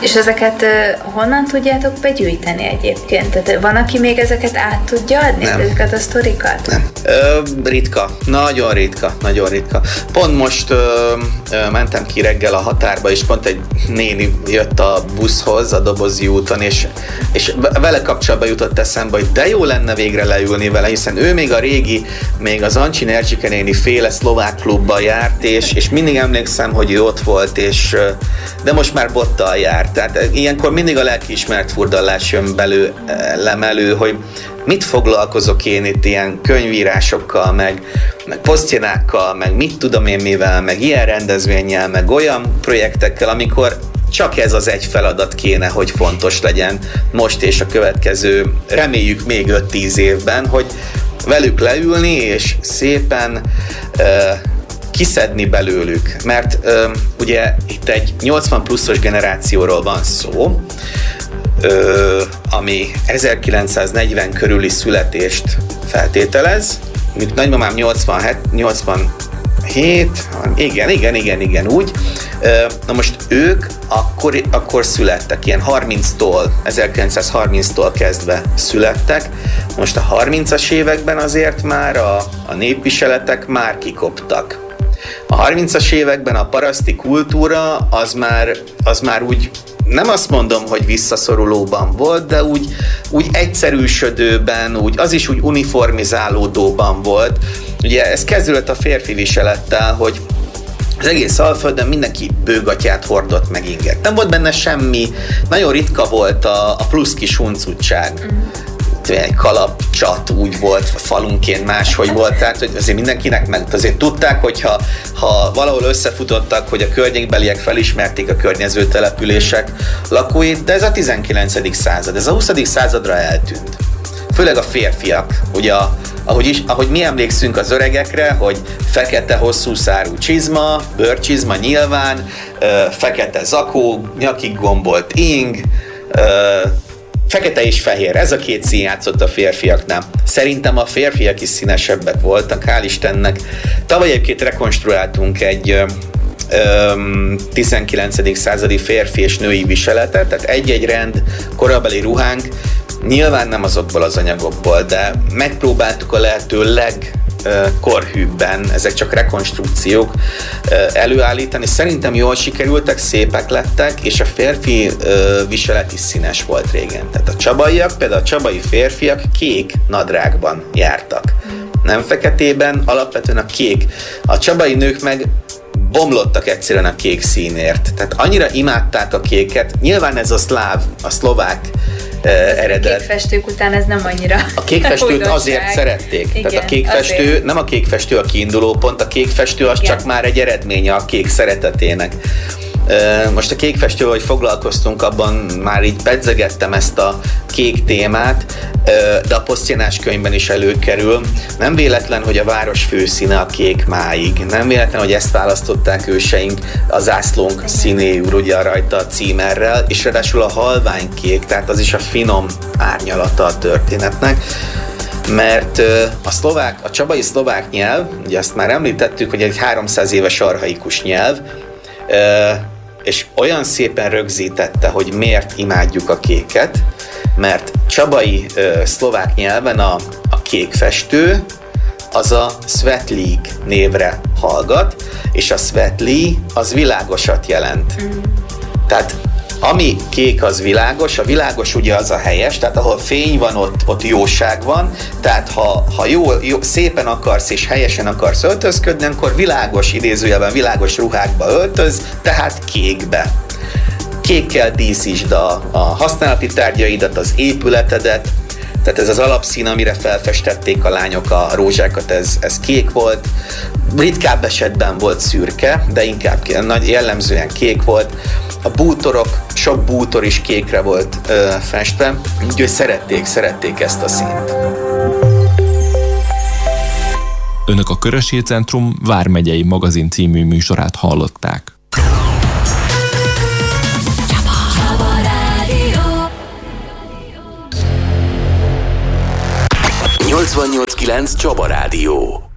És ezeket honnan tudjátok begyűjteni egyébként? Tehát van, aki még ezeket át tudja adni, ezeket a sztorikat? Nem. Ritka. Nagyon ritka. Nagyon ritka. Pont most mentem ki reggel a határba, és pont egy néni jött a buszhoz a Dobozi úton, és vele kapcsolatban jutott eszembe, hogy de jó lenne végre leülni vele, hiszen ő még a régi, még az Ancsi Nercsike néni féle szlovák klubban járt, és mindig emlékszem, hogy ő ott volt, de most már bottal járt. Tehát ilyenkor mindig a lelkiismeret furdalás jön belőlem elő, hogy mit foglalkozok én itt ilyen könyvírásokkal, meg posztjenákkal, meg mit tudom én mivel, meg ilyen rendezvénnyel, meg olyan projektekkel, amikor csak ez az egy feladat kéne, hogy fontos legyen most és a következő, reméljük még 5-10 évben, hogy velük leülni, és szépen kiszedni belőlük, mert ugye itt egy 80 pluszos generációról van szó, ami 1940 körüli születést feltételez, mondjuk nagymamám 87, igen, úgy. Na most ők akkor születtek, ilyen 1930-tól kezdve születtek. Most a 30-as években azért már a népviseletek már kikoptak. A 30-as években a paraszti kultúra az már úgy, nem azt mondom, hogy visszaszorulóban volt, de úgy egyszerűsödőben, az is úgy uniformizálódóban volt. Ugye ez kezdődött a férfi viselettel, hogy az egész Alföldön mindenki bőgatját hordott meg inget. Nem volt benne semmi, nagyon ritka volt a plusz kis huncutság. Egy kalapcsat úgy volt, falunként máshogy volt, tehát hogy azért mindenkinek meg azért tudták, hogy ha valahol összefutottak, hogy a környékbeliek felismerték a környező települések lakóit, de ez a 19. század, ez a 20. századra eltűnt. Főleg a férfiak, ugye ahogy mi emlékszünk az öregekre, hogy fekete hosszú szárú csizma, bőrcsizma nyilván, fekete zakó, nyakig gombolt ing, fekete és fehér, ez a két szín játszott a férfiaknál. Szerintem a férfiak is színesebbek voltak, hál' Istennek. Tavaly egyébként rekonstruáltunk egy 19. századi férfi és női viseletet, tehát egy-egy rend korabeli ruhánk, nyilván nem azokból az anyagokból, de megpróbáltuk a lehető legkorhűbben, ezek csak rekonstrukciók előállítani. Szerintem jól sikerültek, szépek lettek, és a férfi viselet is színes volt régen. Tehát a csabaiak, például a csabai férfiak kék nadrágban jártak. Nem feketében, alapvetően a kék. A csabai nők meg bomlottak egyszerűen a kék színért. Tehát annyira imádták a kéket. Nyilván ez a szlovák eredet. A kékfestők után ez nem annyira. A kékfestőt azért szerették. Igen, tehát a kékfestő, azért. Nem a kékfestő a kiinduló pont, a kékfestő az csak már egy eredménye a kék szeretetének. Most a kékfestővel, hogy foglalkoztunk, abban már így pedzegettem ezt a kék témát, de a posztjenás könyvben is előkerül. Nem véletlen, hogy a város főszíne a kék máig. Nem véletlen, hogy ezt választották őseink a zászlónk színéül, ugye rajta a címerrel, és ráadásul a halványkék, tehát az is a finom árnyalata a történetnek. Mert a csabai szlovák nyelv, ugye azt már említettük, hogy egy 300 éves archaikus nyelv, és olyan szépen rögzítette, hogy miért imádjuk a kéket, mert csabai szlovák nyelven a kékfestő az a Svetlig névre hallgat, és a Svetli az világosat jelent. Tehát ami kék, az világos, a világos ugye az a helyes, tehát ahol fény van, ott jóság van, tehát ha jól, szépen akarsz és helyesen akarsz öltözködni, akkor világos, idézőjelben világos ruhákba öltöz, tehát kékbe. Kékkel díszítsd a használati tárgyaidat, az épületedet, tehát ez az alapszín, amire felfestették a lányok a rózsákat, ez kék volt. Ritkább esetben volt szürke, de inkább jellemzően kék volt. A bútorok, sok bútor is kékre volt festve, úgyhogy szerették ezt a színt. Önök a Körösi Centrum Vármegyei Magazin című műsorát hallották. 88.9 Csaba Rádió.